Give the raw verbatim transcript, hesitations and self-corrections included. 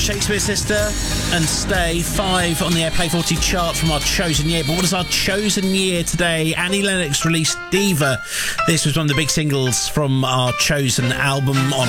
Shakespeare Sister and Stay, five on the Airplay forty chart from our chosen year. But what is our chosen year today? Annie Lennox released Diva. This was one of the big singles from our chosen album on